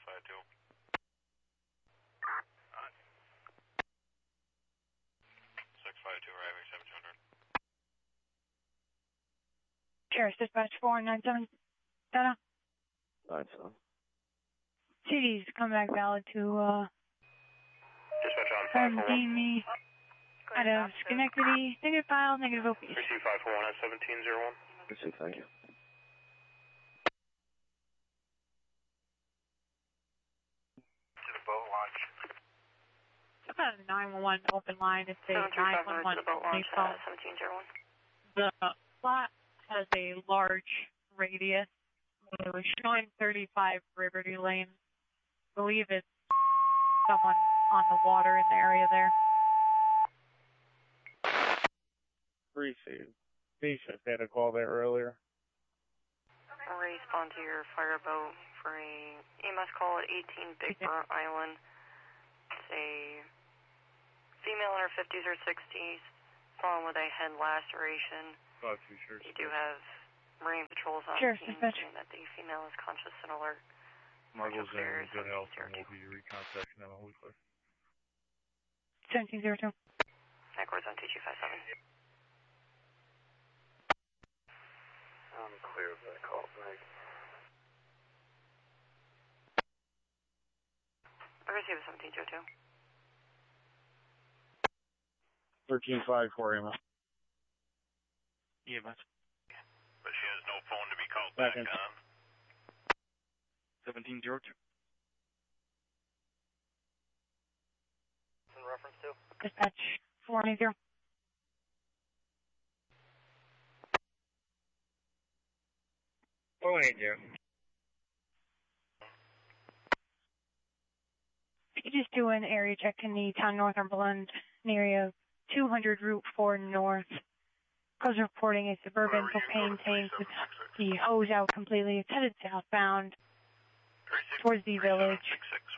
652. 652, arriving 1700. Sheriff's Dispatch 497 Data. 97. CD's come back valid to Dispatch on 541. me out of Schenectady. Negative file, negative OPs. Receive 541 at 1701. Receive, thank you. To the boat launch. I've got a 911 open line. It's a 911 to the boat launch phone. 1701. The plot has a large radius. It was showing 35 Liberty Lane. I believe it's someone on the water in the area there. Appreciate it. Had a call there earlier. Respond to your fireboat for a EMS call at 18 Big Burnt Island. It's a female in her 50s or 60s, someone with a head laceration. Oh, too sure. You do have Marine patrols on scene saying that the female is conscious and alert. Margot's in good health and will be recontacting them on weekly. 1702. Backwards on 2257. I'm clear of that call, Mike. I received a 1702. 1354 EMS. EMS. But she has no phone to be called back on. 1702. In reference to? Dispatch 490. You just do an area check in the town Northumberland area 200 Route 4 North. Cause reporting a suburban propane tank with the hose out completely. It's headed southbound towards the village.